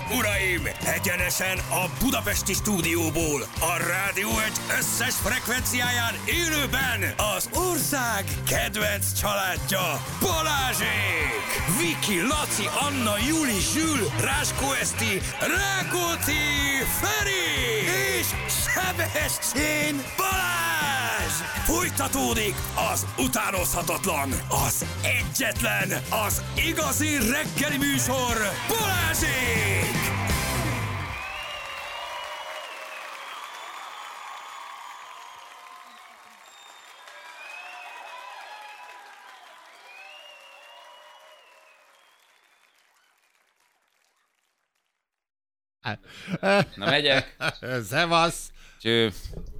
uraim! Egyenesen a budapesti stúdióból, a Rádió egy összes frekvenciáján élőben az ország kedvenc családja, Balázsék! Viki, Laci, Anna, Juli, Zsül, Ráskó Eszti, Rákóczi, Feri és Sebestyén Balázs! Folytatódik az utánozhatatlan, az egyetlen, az igazi reggeli műsor, Balázsék! Na megyek. Szevasz! Cső.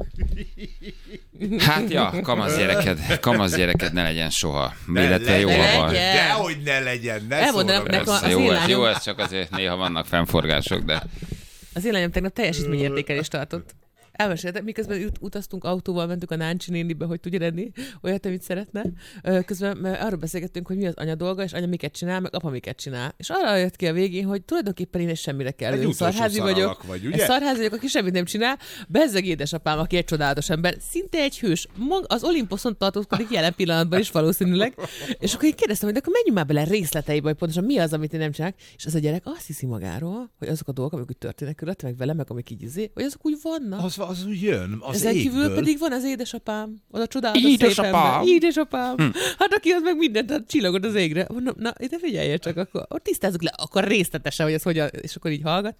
Hát ja, kamasz gyereked ne legyen soha. Illetve jó, ha van. Dehogy ne legyen, ne Persze, jó, ez csak azért néha vannak fennforgások, de... Az én lányom tegnap teljesítményértékelést tartott. Elmeséltem, miközben utaztunk autóval, mentünk a Náncsi nénibe, hogy tudja enni olyat, amit szeretne. Közben arról beszélgettünk, hogy mi az anya dolga, és anya miket csinál, meg apa miket csinál. És arra jött ki a végén, hogy tulajdonképpen én is semmire kellő. Szarházi vagyok. Szarházi vagyok, aki semmit nem csinál. Bezzeg édesapám, aki egy csodálatos ember. Szinte egy hős. Az Olimposzon tartózkodik jelen pillanatban is valószínűleg. És akkor én kérdeztem, hogy akkor menjünk már bele részleteibe, hogy pontosan mi az, amit én nem csinálok. És az a gyerek azt hiszi magáról, hogy azok a dolgok, amik úgy történnek körülötte, meg vele, meg amik így hogy azok úgy vannak. Az úgy jön, az ezen égből. kívül pedig van az édesapám, az a csodálatos szép ember. Édesapám. Hát aki az meg mindent csillogott az égre. Mondom, na, ide figyelj csak, akkor tisztázzuk le, akkor részletesen, hogy ez hogyan, és akkor így hallgat.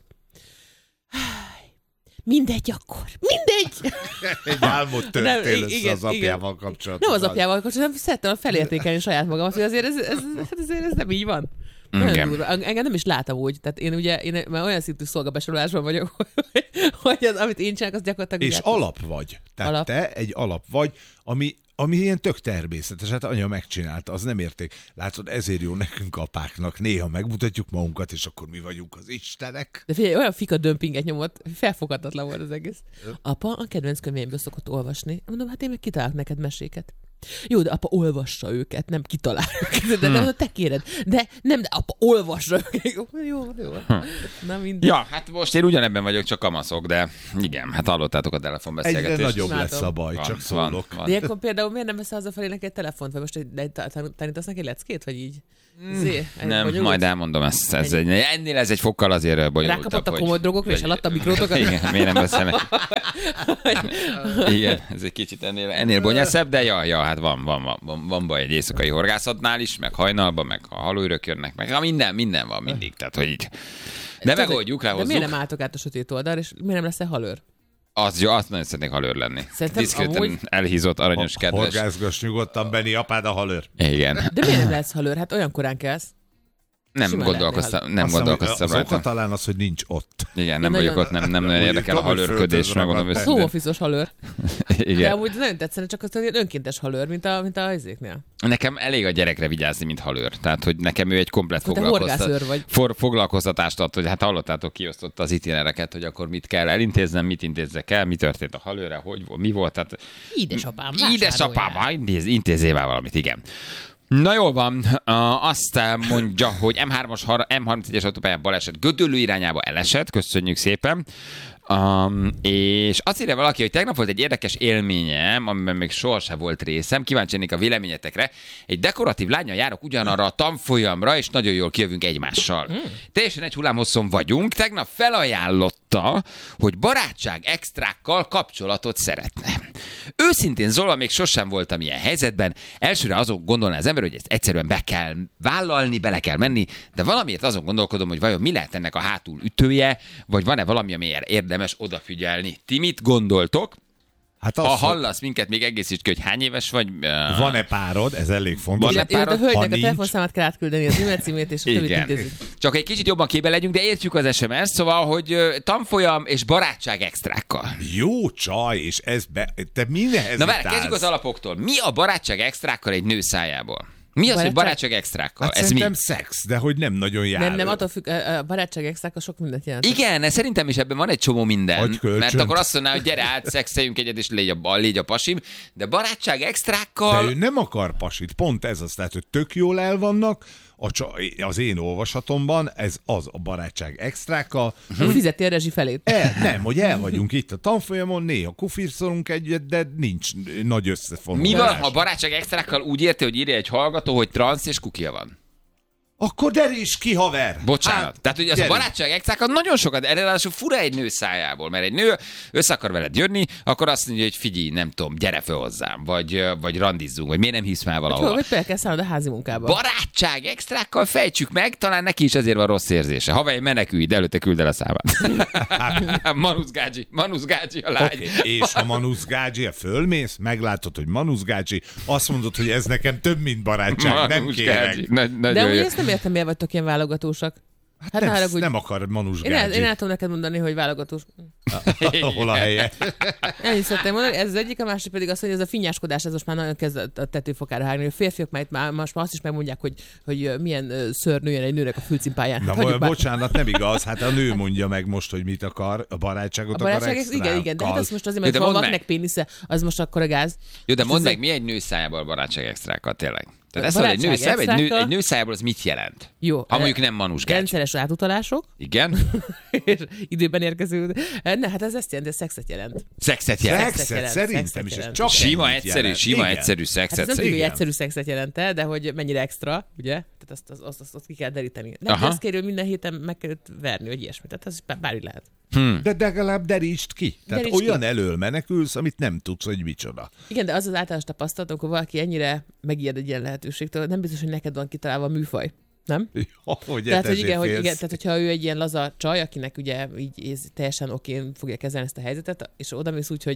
Mindegy akkor. Mindegy! Egy álmod törtél az apjával kapcsolatban. Nem az apjával kapcsolatban, hanem szerettem felértékelni saját magamat, hogy azért ez nem így van. Engem nem is látom úgy. Tehát én már olyan szintű szolgabesorolásban vagyok, hogy az, amit én csinálok, az gyakorlatilag... És alap vagy. Tehát te egy alap vagy, ami ilyen tök természetes. Hát anya megcsinálta, az nem érték. Látod, ezért jó nekünk apáknak. Néha megmutatjuk magunkat, és akkor mi vagyunk az istenek. De figyelj, olyan fika dömpinget nyomott, felfoghatatlan volt az egész. Apa a kedvenc könyveimből szokott olvasni. Mondom, hát én meg kitalálok neked meséket. Jó, de apa olvassa őket, nem kitalál őket. De te kéred. De apa olvassa őket. Jó. Na mindegy. Ja, hát most én ugyanebben vagyok, csak kamaszok, de igen, hát hallottátok a telefonbeszélgetést. Egyre nagyobb lesz a baj, csak szólok. De ilyenkor például miért nem veszel hazafelé neki egy telefont, vagy most tanítasz neki leckét, vagy így? Nem, majd elmondom ezt. Ennél ez egy fokkal azért bonyolultabb. Rákapott a komoly drogokra, és eladta a mikrótokat. Igen, miért nem beszélnek? Igen, ez egy kicsit ennél bonyolultabb, de ja, hát van baj egy éjszakai horgászatnál is, meg hajnalban, meg a halújrök jönnek, meg minden van mindig, tehát hogy így. De megoldjuk, ráhozzuk. De miért nem álltok át a sötét oldalra, és miért nem lesz halőr? Az jó, azt nagyon szeretnék halőr lenni. Diszkréten amúgy... elhízott, aranyos, kedves. Horgászgass nyugodtan, Benni, apád a halőr. Igen. De miért nem lesz halőr? Hát olyan korán kelsz. Nem gondolkoztam rajta. Az oka talán az, hogy nincs ott. Igen, nem vagyok ott, nem nagyon érdekel a halőrködés, megmondom őszintén. Home office-os halőr. Igen. De amúgy nagyon tetszene, csak az önkéntes halőr, mint a izéknél. Nekem elég a gyerekre vigyázni, mint halőr. Tehát, hogy nekem ő egy komplet foglalkoztatást ad, hogy hát hallottátok, kiosztotta az itinereket, hogy akkor mit kell elintéznem, mit intézzek el, mi történt a halőrre, hogy mi volt. Tehát... Édesapám, intézzél már valamit, igen. Na jól van, azt mondja, hogy M31-es autópályán baleset Gödöllő irányába elesett, köszönjük szépen. És azt írja valaki, hogy tegnap volt egy érdekes élményem, amiben még sohasem volt részem, kíváncsi lennék a véleményetekre. Egy dekoratív lánnyal járok ugyanarra a tanfolyamra, és nagyon jól kijövünk egymással. Teljesen egy hullámhosszon vagyunk, tegnap felajánlotta, hogy barátság extrákkal kapcsolatot szeretne. Őszintén szólva még sosem voltam ilyen helyzetben, elsőre azon gondolná az ember, hogy ezt egyszerűen be kell vállalni, bele kell menni, de valamiért azon gondolkodom, hogy vajon mi lehet ennek a hátul ütője, vagy van-e valami, amiért érdemes odafigyelni. Ti mit gondoltok? Hát ha hallasz minket, még egészítsd ki, hogy hány éves vagy. Van-e párod? Ez elég fontos. A hölgynek a telefonszámát kell átküldeni, az e-mail címét, és a többit intézzük. Csak egy kicsit jobban képbe legyünk, de értjük az SMS-t, szóval, hogy tanfolyam és barátság extrákkal. Jó csaj, és ez te mindenhez. Na várj, kezdjük az alapoktól. Mi a barátság extrákkal egy nő szájából? Mi az, hogy barátság extrákkal? Hát ez szerintem mi? Szex, de hogy nem nagyon jár. Nem, attól függ, a barátság extrákkal sok mindent jelent. Igen, szerintem is ebben van egy csomó minden. Mert akkor azt mondaná, hogy gyere át, szexeljünk egyet, és légy a pasim. De barátság extrákkal... De ő nem akar pasit, pont ez az, tehát, hogy tök jól el vannak, az én olvasatomban ez az a barátság extrákkal. Fizeti a rezsi felét. Nem, hogy el vagyunk itt a tanfolyamon, néha kufirszolunk egyet, de nincs nagy összefonódás. Mi van, ha barátság extrákkal úgy érti, hogy írja egy hallgató, hogy transz és kukia van? Akkor deríts ki, haver! Bocsánat. Hát, Tehát, hogy az a barátság extrákat nagyon sokat, erre ráadásul fura egy nő szájából, mert egy nő össze akar veled jönni, akkor azt mondja, hogy figyelj, nem tudom, gyere fel hozzám, vagy randizzunk, vagy miért nem hisz már valahol. Hogy például kell szállnod a házi munkába. Barátság extrákkal fejtsük meg, talán neki is ezért van rossz érzése. Haver, menekülj, de előtte küld el a számát. Manusz Gágyi a lány. Okay. És ha Manusz Gágyi, fölmész, meglátod, hogy Manusz Gágyi, azt mondod, hogy ez nekem több, mint barátság, nem kérek. De úgy ezt nem értem, miért vagytok ilyen válogatósak. Hát nem akar Manus Gágyi. Én el tudom neked mondani, hogy válogatós. Hol a helye? Ennyit szeretném mondani, ez az egyik, a másik pedig az, hogy ez a finnyáskodás, ez most már nagyon kezd a tetőfokára hágni. A férfiak már most már azt is megmondják, hogy milyen szőr nőjön egy nőnek a fülcimpáján. Na, bocsánat, nem igaz, hát a nő mondja meg most, hogy mit akar, a barátságot akar extra. Igen, de hát azt most azért, mert ha valakinek pénisze, az most akkor a gáz. Jó, de mondd meg, mi egy nő szájából a barátság extrákat tényleg? Tehát ezt egy nő szájából az mit jelent? Jó. Ha mondjuk nem Manus Gágyi. Rendszeres átutalások. Igen. És időben érkező. Ne, hát ez ezt jelenti, szexet jelent. Szexet jelent. Szerintem is ez csak sima, egyszerű szexet. Hát ez nem tudjuk, hogy egyszerű szexet jelent, de hogy mennyire extra, ugye? Tehát azt ki kell deríteni. Nem, ezt kérül minden héten meg kell verni, hogy ilyesmi. Tehát ez bármi lehet. De legalább derítsd ki. Tehát olyan elől menekülsz, amit nem tudsz, hogy micsoda. Igen, de az az általános tapasztalat, amikor valaki ennyire megijed egy ilyen lehetőségtől, nem biztos, hogy neked van kitalálva a műfaj. Nem? Tehát, hogy igen, tehát, hogyha ő egy ilyen laza csaj, akinek ugye így teljesen okén fogja kezelni ezt a helyzetet, és oda mész úgy, hogy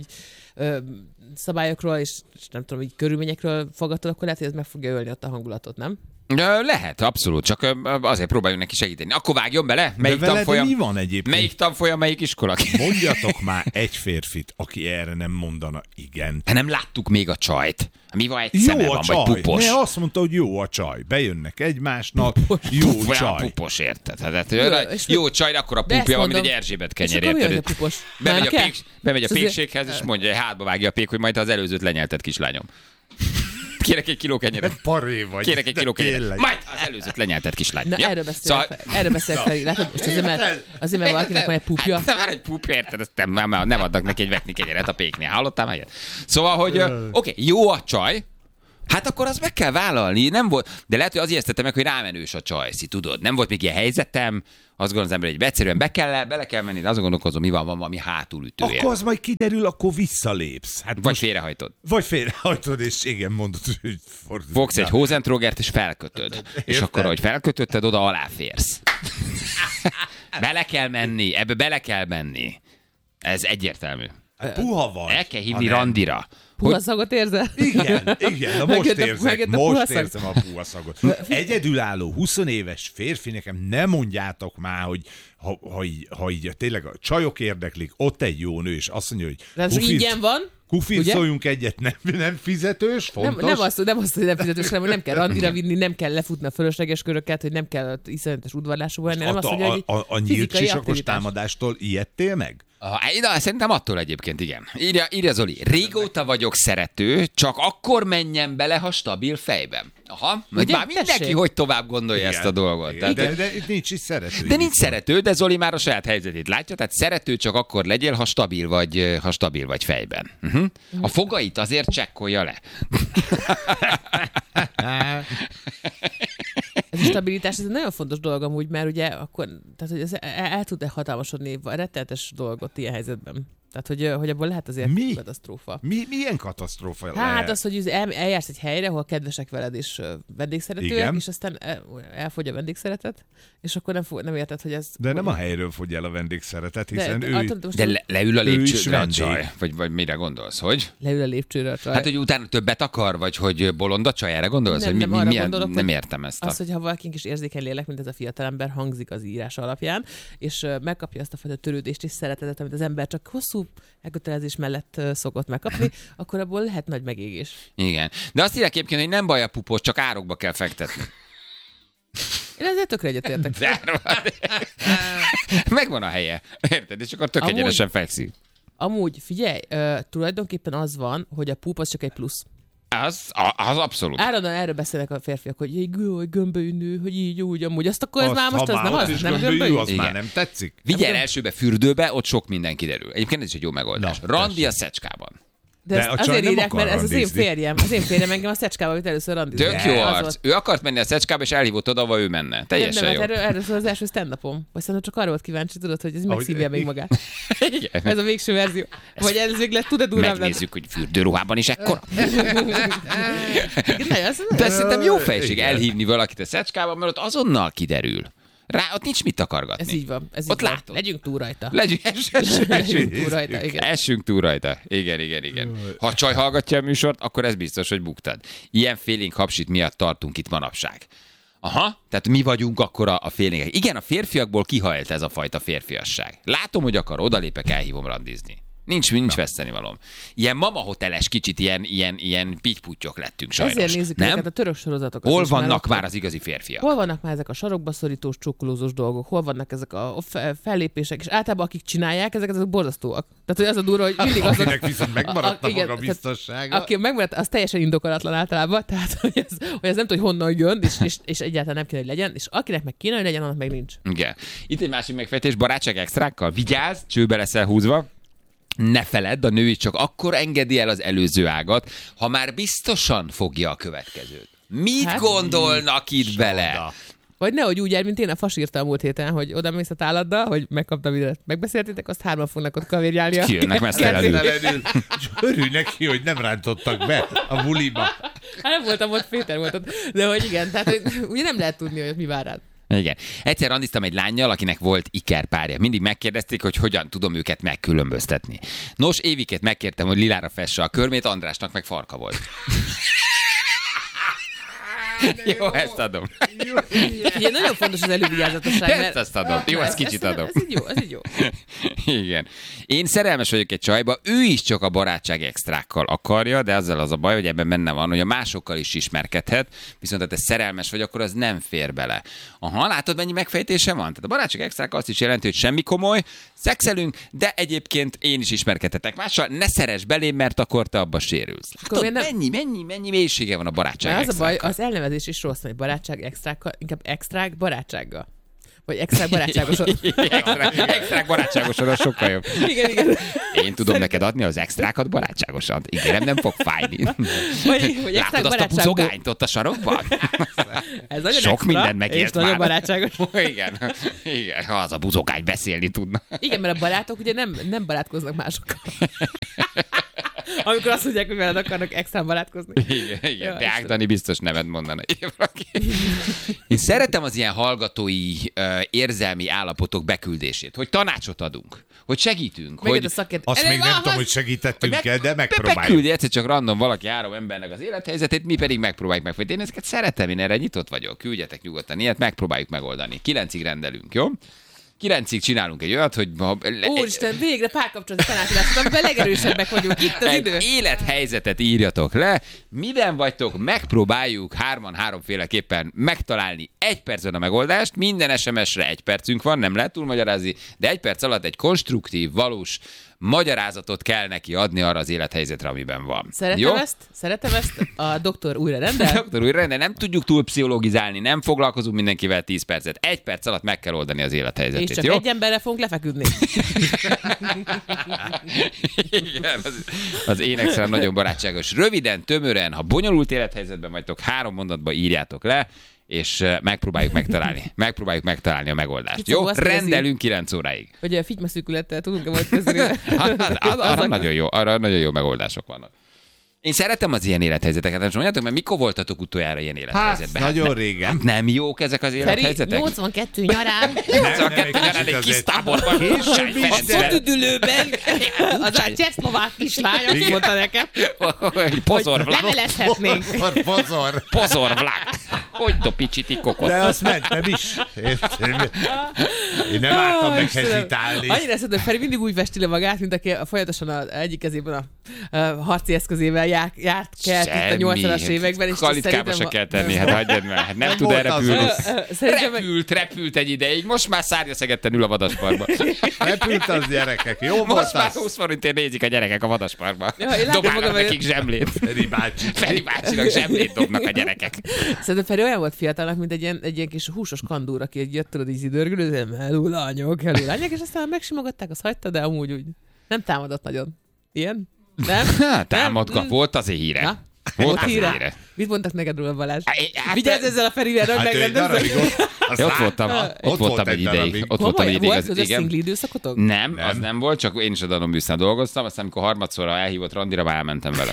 szabályokról és nem tudom, így körülményekről fogadtad, akkor lehet, hogy ez meg fogja ölni ott a hangulatot, nem? Lehet, abszolút, csak azért próbáljunk neki segíteni. Akkor vágjon bele? Melyik tanfolyam? Mi van egyébként? Melyik tanfolyam, melyik iskola? Mondjatok már egy férfit, aki erre nem mondana igen. Hát nem láttuk még a csajt. Mi van, egy szeme van, vagy pupos? Ne, azt mondta, hogy jó a csaj. Bejönnek egymásnak, jó csaj. Pupos, érted? Hát, jó csaj, akkor a pupja van, mint egy Erzsébet kenyér, érted? Bemegy a pékséghez, és mondja, hogy hátba vágja a pék, hogy majd az előzőt lenyelted, kislányom. Kérek egy kiló kenyeret. Paré vagy. Kérek egy kiló kenyeret. Majd az előzőt lenyelted, kislány. Na, erről beszélek fel. Látod, most azért, mert valakinek van egy pupja. Már egy pupja, érted? Ezt nem adnak neki egy vetni kenyeret a péknél. Hallottál már ilyet? Szóval, hogy oké, jó a csaj, hát akkor azt meg kell vállalni. Nem volt, de lehet, hogy az ijesztette meg, hogy rámenős a csajszi, tudod. Nem volt még ilyen helyzetem, azt gondolom az ember, hogy egyszerűen bele kell menni, de azon gondolkozom, mi van valami hátulütője. Akkor az majd kiderül, akkor visszalépsz. Hát vagy félrehajtod. Vagy félrehajtod, és igen, mondod, hogy fogsz egy hózentrogert, és felkötöd. És akkor, hogy felkötötted, oda alá férsz. Bele kell menni, ebbe bele kell menni. Ez egyértelmű. Puha vagy. El kell hívni randira. Puhaszagot érzel? Igen, na most érzem a puhaszagot. Egyedülálló 20 éves férfi, nekem nem mondjátok már, hogy ha így tényleg a csajok érdeklik, ott egy jó nő, és azt mondja, hogy ingyen van. Kufircoljunk egyet, nem fizetős, fontos. Nem azt, hogy nem fizetős, hanem hogy nem kell randira vinni, nem kell lefutni a fölösleges köröket, hogy nem kell iszonyatos udvarlású volni, nem azt mondja, hogy a nyílt sisakos támadástól ijedtél meg? Szerintem attól egyébként, igen. Írja Zoli, régóta vagyok szerető, csak akkor menjen bele, ha stabil fejben. Aha, már mindenki hogy tovább gondolja ezt a dolgot. Tehát, de nincs is szerető. De nincs szerető, de Zoli már a saját helyzetét látja, tehát szerető csak akkor legyél, ha stabil vagy fejben. A fogait azért csekkolja le. Ez a stabilitás, ez egy nagyon fontos dolog amúgy, mert ugye akkor, tehát hogy ez el tud-e hatalmasodni rettenetes dolgot ilyen helyzetben. Tehát, hogy abból lehet azért katasztrófa. Milyen katasztrófa lehet? Hát az, hogy eljársz egy helyre, ahol kedvesek veled és vendégszeretőek, és aztán elfogy a vendégszeretet, és akkor nem érted, hogy ez... De nem a helyről fogy el a vendégszeretet, hiszen ő... De leül a lépcsőre a csaj? Vagy mire gondolsz, hogy? Leül a lépcsőre a csaj. Hát, hogy utána többet akar, vagy hogy bolond a csaj, erre gondolsz? Nem értem ezt. Az, hogyha valakinek is érzékeny lélek, mint ez a fiatalember, hangzik az írás alapján, és megkapja azt a fajta törődést és szeretetet, amit az ember csak hosszú elkötelezés mellett szokott megkapni, akkor abból lehet nagy megégés. Igen. De azt írják egyébként, hogy nem baj a pupos, csak árokba kell fektetni. Én ezzel tökre egyetértek. Megvan a helye. Érted? És akkor tök egyenesen fekszik. Amúgy, figyelj, tulajdonképpen az van, hogy a pup az csak egy plusz. Az abszolút. Állandóan erről beszélnek a férfiak, hogy egy gömbölyű nő, hogy így, úgy, amúgy. Azt akkor ez már most az nem az, nem gömbölyű? Az már nem tetszik. Vigyel elsőbe fürdőbe, ott sok minden kiderül. Egyébként ez is egy jó megoldás. Randi a Szecskában. De azért írják, mert ez az én férjem. Az én férjem engem a Szecskába vitt először randizni. Tök jó arc. Ő akart menni a Szecskába, és elhívott oda, ahol ő menne. Teljesen jó. Erről szól az első stand-upom. Vagy szerintem csak arra volt kíváncsi, tudod, hogy ez megszívja még magát. Ez a végső verzió. Vagy ez végül tud-e durvább? Megnézzük, hogy fürdőruhában is ekkora. De szerintem jó fejség elhívni valakit a Szecskába, mert ott azonnal kiderül. Ott nincs mit akargatni. Ez így van. Ott látod. Legyünk túl rajta. Essünk túl rajta, igen. Essünk túl rajta. Igen. Ha a csaj hallgatja a műsort, akkor ez biztos, hogy buktad. Ilyen félénk hapsit miatt tartunk itt manapság. Aha, tehát mi vagyunk akkor a félénkek. Igen, a férfiakból kihajlt ez a fajta férfiasság. Látom, hogy akar, odalépek, elhívom randizni. Nincs vesztenivalóm. Ilyen mama hoteles kicsit, ilyen pitty-puttyok lettünk sajnos. Ezért nézzük ezeket a török sorozatokat. Hol vannak már az igazi férfiak? Hol vannak már ezek a sarokba szorítós, csókolózós dolgok? Hol vannak ezek a fellépések? És általában akik csinálják, ezek borzasztóak. Tehát, hogy az a durva, hogy mindig azok... Akinek viszont megmaradt a maga biztossága. Aki megmaradt, az teljesen indokolatlan általában. Tehát, hogy ez nem tud, hogy honnan jön, és egyáltalán nem kéne, hogy legyen. És akinek meg kéne, hogy legyen, annak meg nincs. Igen. Itt egy másik megfejtés, barátság extrákkal. Vigyázz, csőbe leszel húzva. Ne feledd, a nő is csak akkor engedi el az előző ágat, ha már biztosan fogja a következőt. Mit gondolnak itt bele? Vagy nehogy úgy jár, mint én a fasírta a múlt héten, hogy oda mész a táladdal, hogy megkaptam ide. Megbeszéltétek, azt 3 fognak ott kavérjálni. Kijönnek mesztelenül. És örülj neki, hogy nem rántottak be a buliba. Hát nem voltam ott, Péter volt ott. De hogy igen, tehát hogy ugye nem lehet tudni, hogy mi vár rád. Igen. Egyszer randiztam egy lánnyal, akinek volt ikerpárja. Mindig megkérdezték, hogy hogyan tudom őket megkülönböztetni. Nos, Éviket megkértem, hogy lilára fesse a körmét, Andrásnak meg farka volt. Jó, ezt adom. Ugye nagyon fontos az elővigyázatosság. Ezt adom. Jó, ezt kicsit adom. Ez így jó. Igen. Én szerelmes vagyok egy csajba, ő is csak a barátság extrákkal akarja, de azzal az a baj, hogy ebben benne van, hogy a másokkal is ismerkedhet, viszont ha te szerelmes vagy, akkor az nem fér bele. Aha, látod, mennyi megfejtése van? Tehát a barátság extrákkal azt is jelenti, hogy semmi komoly, szexelünk, de egyébként én is ismerkedhetek mással, ne szeress belém, mert akkor te abba sérülsz. Látod, mennyi mélysége van a barátság extrákkal. Az a baj, az elnevezés is rossz, hogy barátság extrákkal, inkább extrák barátsággal. Vagy extrák barátságosan. Extrák barátságosan, az sokkal jobb. Igen. Én tudom neked adni az extrákat barátságosan. Ígérem, nem fog fájni. Látod azt a buzogányt ott a sarokban? Ez nagyon sok extra, mindent megért már. Nagyon barátságos. Igen, ha az a buzogány beszélni tudna. Igen, mert a barátok ugye nem barátkoznak másokkal. Amikor azt mondják, hogy veled akarnak extra barátkozni. Igen. Deák Dani biztos nevet mondana. Én szeretem az ilyen hallgatói érzelmi állapotok beküldését, hogy tanácsot adunk, hogy segítünk. Hogy... Azt még nem tudom, hogy segítettünk el, de megpróbáljuk. Beküldi egyszer csak random valaki 3 embernek az élethelyzetét, mi pedig megpróbáljuk megfejteni. Én ezeket szeretem, én erre nyitott vagyok. Küldjetek nyugodtan ilyet, megpróbáljuk megoldani. 9-ig rendelünk, jó? 9-ig csinálunk egy olyat, hogy... Úristen, végre párkapcsolati tanácsadások, amiben legerősebbek vagyunk. Itt az idő. Élethelyzetet írjatok le. Miben vagytok? Megpróbáljuk 3-féleképpen megtalálni 1 percben a megoldást. Minden SMS-re 1 percünk van, nem lehet túlmagyarázni, de 1 perc alatt egy konstruktív, valós magyarázatot kell neki adni arra az élethelyzetre, amiben van. Szeretem ezt. A doktor újra rendel. Nem tudjuk túl pszichologizálni, nem foglalkozunk mindenkivel 10 percet. 1 perc alatt meg kell oldani az élethelyzetét. És csak jó? egy emberre fogunk lefeküdni. Igen, az én extra nagyon barátságos. Röviden, tömören, ha bonyolult élethelyzetben vagytok, 3 mondatba írjátok le, és megpróbáljuk megtalálni a megoldást. Kicsit jó? Rendelünk 9 óráig. Hogy a fitymaszűkülettel tudunk-e majd kezdeni? Arra nagyon jó megoldások vannak. Én szeretem az ilyen élethelyzeteket, nem mondjátok, mert mikor voltatok utoljára ilyen élethelyzetben? Nagyon régen. Nem jók ezek az élethelyzetek? 82 nyarán. 82 nyarán egy kis táborban. A fotüdülőben az a csehszlovák kislány, azt mondta nekem. Pozor Vlad. Levelezhetnénk. Pozor. Vlad. Hogy topítsíti kokot? De azt mentem is. Én nem álltam meg Istenem. hezitálni. Annyira szerintem Feri mindig úgy vesti le magát, mint aki folyamatosan az egyik kezében a harci eszközével járt kelt itt a 80-as években. És Kalitkába se kell tenni, hát hagyjad már. Hát nem tud volt elrepülni. Szerintem Repült egy ideig, most már szárnyaszegetten ül a vadasparkba. Repült az gyerekek. Jó volt Most már az. 20 forintért nézik a gyerekek a vadasparkba. Ja, én látom Dobálnak magam nekik zsemlét. Feri bácsinak zsemlét dobnak a gyerekek. Szerintem Feri olyan volt fiatalnak, mint egy ilyen kis húsos kandúr, aki egy jött, tudod, így zidörgülő, hello lányok, és aztán megsimogatták, azt hagyta, de amúgy úgy nem támadott nagyon. Ilyen? Nem? Támadgat, volt azért híre. Na? Volt híre? azért híre. Mit mondtak neked róla, Balázs? Hát, Vigyázz ezzel a Ferivel, hogy Hát ő egy megrendezek. darabig Ott voltam egy ideig. Ott voltam egy ideig. Volt közös szingli időszakotok? Nem, az nem volt, csak én is a Danubiusznál dolgoztam, aztán amikor harmadszorra elhívott randira, már elmentem vele.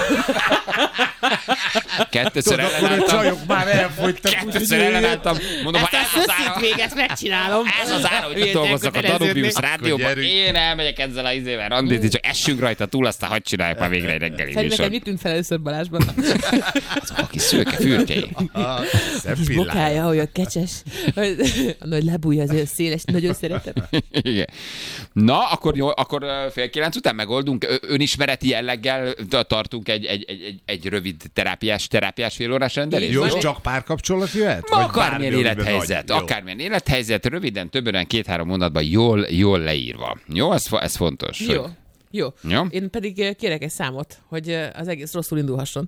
Kettőször Akkor a ellenálltam. csajok már elfogytak. Kettőször ellenálltam. Mondom, ha ez az ára, még ezt megcsinálom. ez az ára, hogy dolgozzak a Danubius rádióban, gyerünk. én elmegyek ezzel a izével randizni, csak essünk rajta túl, aztán hadd csináljuk már végre egy reggeli Feri, neked műsor. mit tűnt fel először Balázsban? Azok a kis szőke fürtjei. Szebb Kis pillanat. bokája, olyan kecses. A nagy lebúja, az olyan széles, nagyon szeretem. Igen. Na, akkor jó, akkor 8:30 után megoldunk. Önismereti jelleggel tartunk egy rövid terápiás félórás rendelést. Jó, és csak párkapcsolat jöhet? Vagy Akármilyen bármi, amiben élethelyzet, vagy? Jó. akármilyen élethelyzet, röviden, többen, 2-3 mondatban jól leírva. Jó, ez fontos. Jó. hogy- Jó. Jó? Én pedig kérek egy számot, hogy az egész rosszul indulhasson.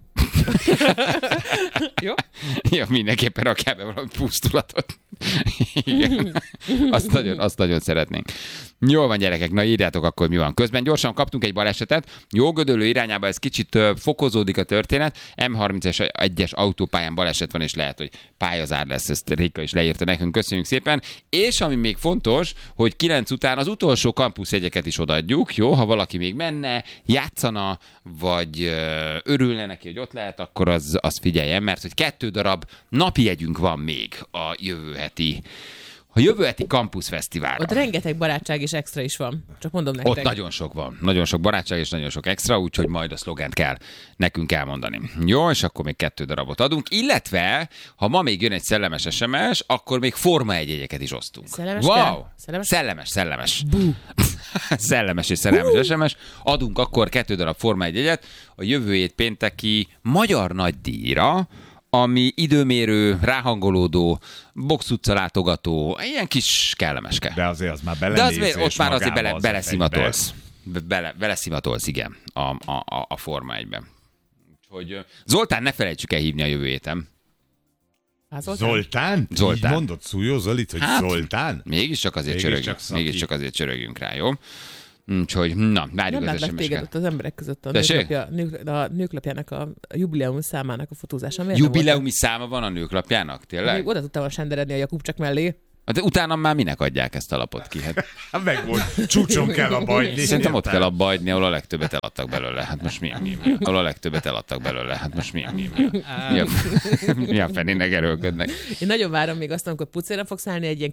Jó? Ja, mindenképpen rakjál be valami pusztulatot. Igen. Azt nagyon szeretnénk. Jól van, gyerekek, na írjátok akkor, mi van. Közben gyorsan kaptunk egy balesetet. Jógödöllő irányába ez kicsit fokozódik a történet. M31-es autópályán baleset van, és lehet, hogy pályazár lesz. Ezt Réka is leírta nekünk. Köszönjük szépen. És ami még fontos, hogy 9 után az utolsó kampuszjegyeket is odaadjuk. Jó, ha valaki még menne, játszana, vagy örülne neki, hogy ott lehet, akkor az figyeljen, mert hogy 2 darab napi jegyünk van még a jövő heti Campus Fesztiválra. Ott rengeteg barátság és extra is van. Csak mondom nektek. Ott nagyon sok van. Nagyon sok barátság és nagyon sok extra, úgyhogy majd a szlogent kell nekünk elmondani. Jó, és akkor még 2 darabot adunk. Illetve, ha ma még jön egy szellemes SMS, akkor még Forma 1 jegyeket is osztunk. Szellemes Wow! kell? Szellemes. Szellemes és szerelmes SMS. Adunk akkor 2 darab Forma 1 jegyet a jövő hét pénteki magyar nagydíjra, ami időmérő, ráhangolódó, box utca látogató, ilyen kis kellemeske. De azért az már De belenézés az, ott már azért magába az beleszimatolsz. Beleszimatolsz, igen, a Forma 1-ben. Úgyhogy Zoltán, ne felejtsük el hívni a jövő héten. Zoltán? Zoltán. Így mondod Szújó Zolit, hogy Hát, Zoltán? Mégiscsak azért Mégiscsak csörögjünk. szaki. Mégiscsak azért csörögjünk rá, jó? Úgyhogy, na, várjuk Nem az látlak téged ott SMS-ket. az emberek között a Tessék? nőklapjának a jubileum számának a fotózása. Miért nem Jubileumi száma van a nőklapjának, voltál? tényleg? Még oda tudtam senderedni a Jakubcsak mellé. De utána már minek adják ezt a lapot ki? Hát, Hát meg volt. Csúcson kell a bajni. szerintem ott kell abba hagyni, ahol a legtöbbet eladtak belőle. Hát most mi? Ahol a legtöbbet eladtak belőle. Hát most mi a fenének erőlködnek? Én nagyon várom még azt, amikor pucéra fogsz állni egy ilyen